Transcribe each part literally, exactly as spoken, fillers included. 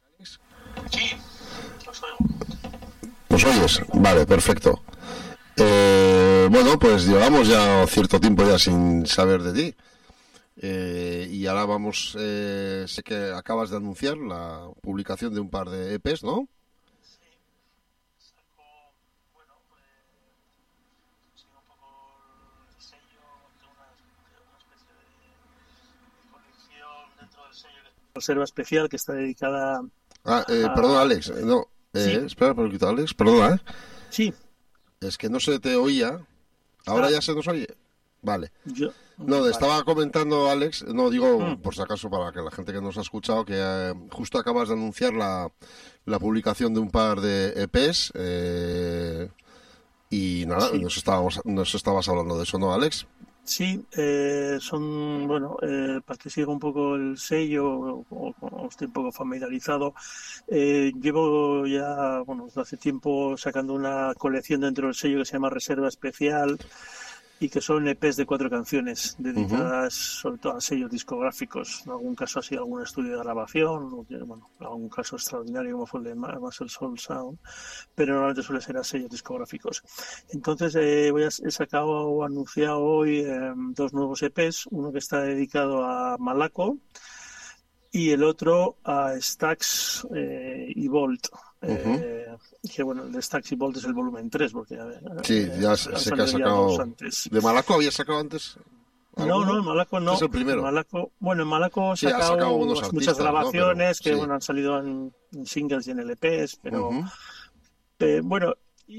Sí, los oigo. ¿Los oyes? Vale, perfecto. Eh, bueno, pues llevamos ya cierto tiempo ya sin saber de ti. Eh, y ahora vamos, eh, sé que acabas de anunciar la publicación de un par de E Pes, ¿no? Sí, saco, bueno, pues sigo un poco el sello, tengo una, una especie de colección dentro del sello que reserva especial que está dedicada Ah, eh, perdón, a... Alex, no, Sí, eh, espera un poquito, Alex, perdona, ¿eh? sí, Es que no se te oía, ahora ah, ya se nos oye. Vale. yo, No, vale. estaba comentando, Alex, no digo Mm. por si acaso para que la gente que nos ha escuchado, que eh, justo acabas de anunciar la, la publicación de un par de E Pes eh, y nada, Sí, nos estábamos, nos estabas hablando de eso, ¿no, Alex? sí, eh, son, bueno, eh, para que siga un poco el sello o, o- o esté un poco familiarizado, eh, llevo ya, bueno, desde hace tiempo sacando una colección dentro del sello que se llama Reserva Especial y que son E Pes de cuatro canciones Ujú. dedicadas sobre todo a sellos discográficos. En algún caso ha sido algún estudio de grabación, o que, bueno, en algún caso extraordinario como fue el de Ma- Muscle Soul Sound, pero normalmente suele ser a sellos discográficos. Entonces eh, voy a, he sacado o anunciado hoy eh, dos nuevos E Pes, uno que está dedicado a Malaco y el otro a Stax eh, y Volt. Ujú. Eh, que bueno, el de Stax y Volt es el volumen tres, porque Sí, eh, ya han sé sé que has salido ya dos sacado... antes. ¿De Malaco habías sacado antes No, no, alguno? en Malaco Este es no. el En primero. Malaco, bueno, en Malaco he Sí, has sacado sacado unos muchas artistas, ¿no? Pero grabaciones que sí. bueno han salido en, en singles y en L Pes, pero Ujú. eh, bueno,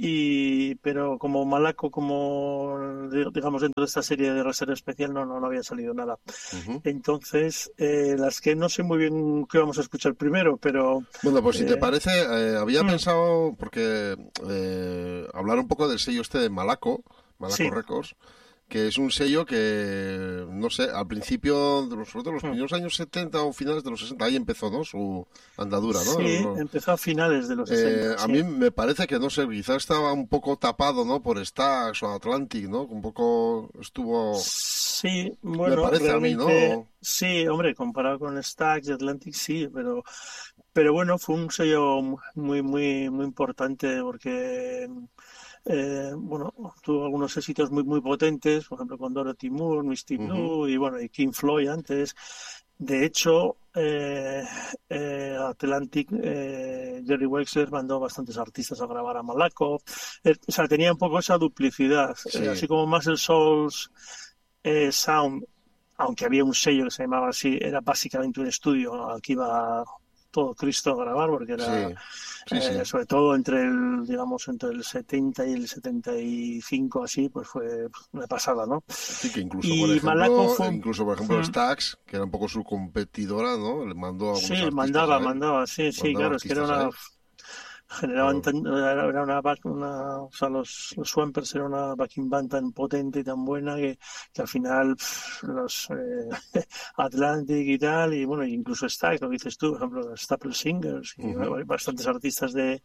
y pero como Malaco, como digamos dentro de esta serie de Reserva Especial, no, no, no había salido nada. Ujú. Entonces, eh, las que no sé muy bien qué vamos a escuchar primero, pero Bueno, pues si te eh, parece, eh, había mm, pensado, porque eh, hablar un poco del sello este de Malaco, Malaco sí, Records, que es un sello que, no sé, al principio, de los, sobre todo los mm, primeros años setenta o finales de los sesenta, ahí empezó, ¿no? Su andadura, ¿no? sí, Lo- empezó a finales de los eh, sesenta, a sí. mí me parece que, no sé, quizás estaba un poco tapado, ¿no? Por Stax o Atlantic, ¿no? Un poco estuvo, Sí, me bueno, parece a mí, realmente ¿no? sí, hombre, comparado con Stax y Atlantic sí, pero pero bueno, fue un sello muy muy muy importante porque eh, bueno, tuvo algunos éxitos muy muy potentes, por ejemplo con Dorothy Moore, Misty Ujú. Blue y bueno, y King Floyd antes. De hecho, eh, eh, Atlantic, eh, Jerry Wexler mandó bastantes artistas a grabar a Malaco. Eh, o sea, tenía un poco esa duplicidad, eh, Sí, así como Muscle Souls eh, Sound, aunque había un sello que se llamaba así, era básicamente un estudio al que iba todo Cristo a grabar, porque era sí, sí, eh, sí. sobre todo entre el, digamos, entre el setenta y el setenta y cinco así, pues fue una pasada, ¿no? Sí, que incluso, por Y Malaco ejemplo, fue, incluso, por ejemplo, mm, Stax, que era un poco su competidora, ¿no? Le mandó a algunos sí, artistas mandaba, a él, mandaba, sí, sí, mandaba claro, es que era artistas a una él. generaban Claro. tan- era era una, back- una o sea, los, los Swampers era una backing band tan potente y tan buena que, que al final pff, los eh, Atlantic y tal, y bueno, incluso Stax, lo que dices tú, por ejemplo, los Staple Singers y Ujú, bastantes artistas de,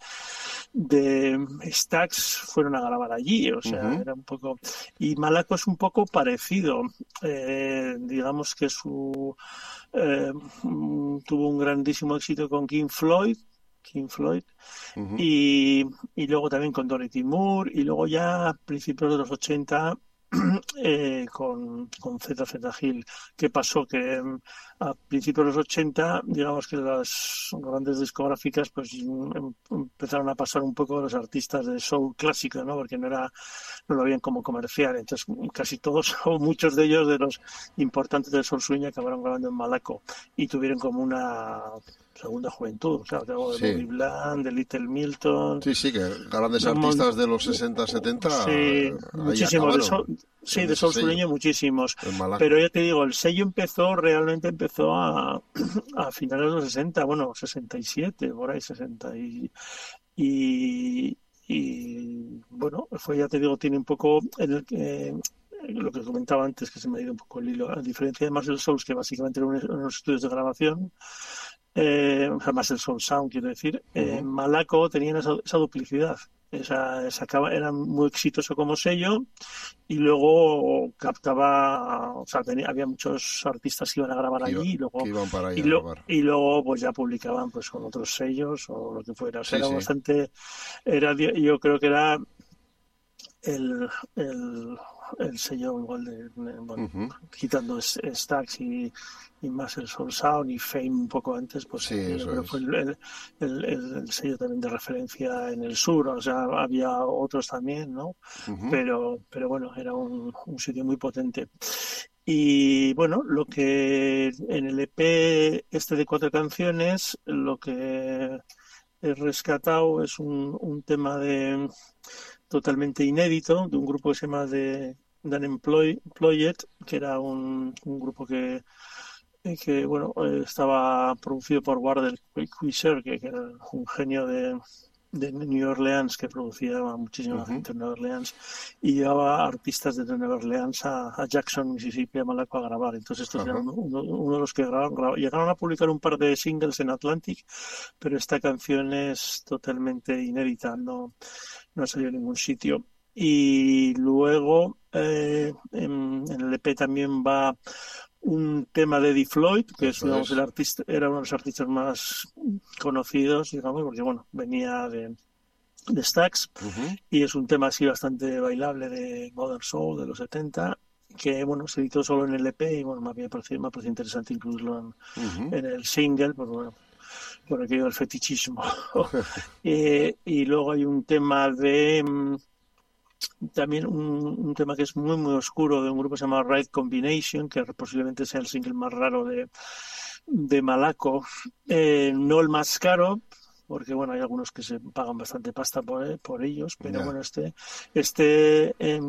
de Stax fueron a grabar allí, o sea, ujú, era un poco... Y Malaco es un poco parecido, eh, digamos que su... eh, mm, tuvo un grandísimo éxito con King Floyd, King Floyd, ujú. y, y luego también con Dorothy Moore, y luego ya a principios de los ochenta eh, con, con Z Z Hill. ¿Qué pasó? Que mm, a principios de los ochenta, digamos que las grandes discográficas pues em- empezaron a pasar un poco a los artistas de soul clásico, ¿no? Porque no era, no lo veían como comercial. Entonces casi todos o muchos de ellos de los importantes del soul swing acabaron grabando en Malaco y tuvieron como una segunda juventud. Claro, te hablo de Sí, Bobby Bland, de Little Milton, sí, sí, que grandes un mon- artistas de los sesenta, setenta, sí, eh, ahí muchísimos de sol, acabaron, sí, en de ese sol sello, sureño muchísimos. en Pero Malaco. ya te digo, el sello empezó, realmente empezó a, a finales de los sesenta, bueno, sesenta y siete, por ahí sesenta y, y, y, bueno, fue, ya te digo, tiene un poco en el que lo que comentaba antes, que se me ha ido un poco el hilo, a diferencia de Muscle Souls, que básicamente eran unos, unos estudios de grabación, eh, o sea, Muscle Soul Sound, quiero decir, eh, Ujú. Malaco tenía esa, esa duplicidad. esa, sacaba, era muy exitoso como sello y luego captaba, o sea, tenía, había muchos artistas que iban a grabar Que, iba, allí y luego, que iban para ahí y, a lo, grabar. y luego pues ya publicaban pues con otros sellos o lo que fuera. O sea, Sí, era sí. bastante, era, yo creo que era el, el, el sello igual de, de- bueno, Uh-huh. quitando Stax y, y más el Soul Sound y Fame un poco antes, pues Sí, eh, yo eso creo que fue es. el, el, el- el- el sello también de referencia en el sur, o sea, había otros también, ¿no? Uh-huh. Pero, pero bueno, era un, un sitio muy potente. Y bueno, lo que en el E P este de cuatro canciones, lo que he rescatado es un, un tema de totalmente inédito de un grupo que se llama The, The Unemployed, que era un, un grupo que, que bueno, eh, estaba producido por Wardell Quiser, que, que era un genio de, de New Orleans que producía a muchísima Uh-huh. gente en Nueva Orleans y llevaba artistas desde Nueva Orleans a, a Jackson, Mississippi, a Malaco a grabar. Entonces estos eran Ajá. uno, uno de los que grabaron, grabaron. Llegaron a publicar un par de singles en Atlantic, pero esta canción es totalmente inédita, no, no ha salido en ningún sitio. Y luego eh, en, en el E P también va un tema de Eddie Floyd, que es, Eso digamos, el es. artista, era uno de los artistas más conocidos, digamos, porque bueno, venía de, de Stax, Uh-huh. y es un tema así bastante bailable de Modern Soul de los setenta, que bueno, se editó solo en el E P y bueno, me había parecido, me parecido interesante incluirlo en, Uh-huh. en el single, pues bueno, por aquello del fetichismo. eh, y luego hay un tema de mm, también un, un tema que es muy muy oscuro de un grupo que se llama Right Combination, que posiblemente sea el single más raro de, de Malaco, eh, no el más caro, porque bueno, hay algunos que se pagan bastante pasta por, por ellos, pero Ya. bueno, este, este eh,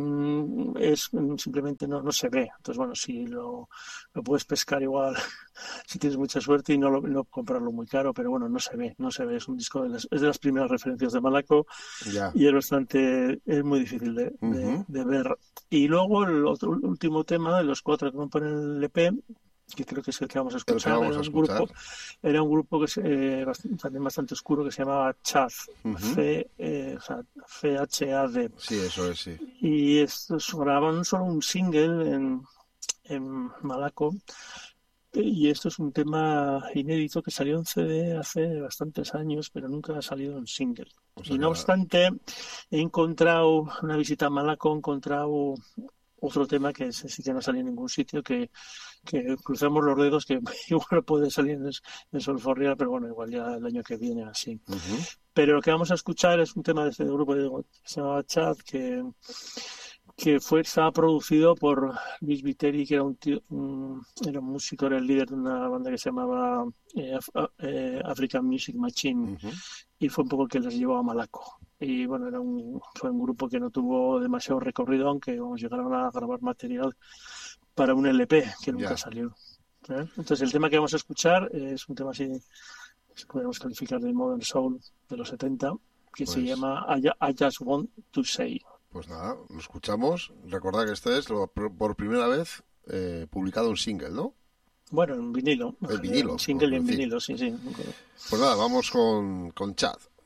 es simplemente no, no se ve. Entonces, bueno, si lo, lo puedes pescar igual, si tienes mucha suerte y no, lo, no comprarlo muy caro, pero bueno, no se ve, no se ve. Es un disco de las, es de las primeras referencias de Malaco Ya. y es bastante, es muy difícil de, de, Uh-huh. de ver. Y luego el otro, el último tema de los cuatro que componen el E P, que creo que es el que vamos a El que escuchar, vamos era a un escuchar. grupo, era un grupo que es eh, bastante, también bastante oscuro que se llamaba Chad, Uh-huh. C, eh, o sea, C H A D. Sí, eso es, sí. Y estos grababan solo un single en, en Malaco. Y esto es un tema inédito que salió en C D hace bastantes años, pero nunca ha salido en single. O sea Y que no ahora... obstante, he encontrado una visita a Malaco, he encontrado otro tema que ese sí que no salió en ningún sitio, que, que cruzamos los dedos, que igual puede salir en, en Solforria, pero bueno, igual ya el año que viene así. Uh-huh. Pero lo que vamos a escuchar es un tema de este grupo de, que se llama Chad, que, que fue, estaba producido por Luis Viteri, que era un, tío, un, era un músico, era el líder de una banda que se llamaba eh, Af- eh, African Music Machine, Uh-huh. y fue un poco el que les llevó a Malaco. Y bueno, era un, fue un grupo que no tuvo demasiado recorrido, aunque vamos, llegaron a grabar material para un L P que nunca Ya. salió. ¿eh? Entonces el tema que vamos a escuchar es un tema así, que podemos calificar de Modern Soul de los setenta, que se Pues... llama I, I Just Want to Say. Pues nada, lo escuchamos. Recordad que este es lo, por primera vez eh, publicado un single, ¿no? Bueno, en vinilo, en El general, vinilo, en por single y en decir. vinilo, sí, sí. Pues nada, vamos con, con Chad.